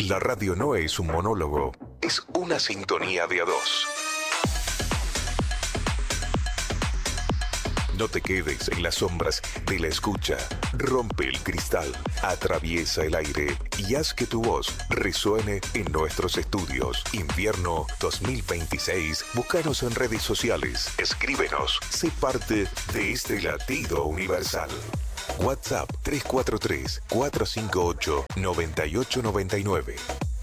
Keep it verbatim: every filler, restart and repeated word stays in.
La radio no es un monólogo, es una sintonía de a dos. No te quedes en las sombras de la escucha. Rompe el cristal, atraviesa el aire y haz que tu voz resuene en nuestros estudios. Invierno dos mil veintiséis. Búscanos en redes sociales. Escríbenos. Sé parte de este latido universal. WhatsApp tres cuatro tres, cuatro cinco ocho, nueve ocho nueve nueve.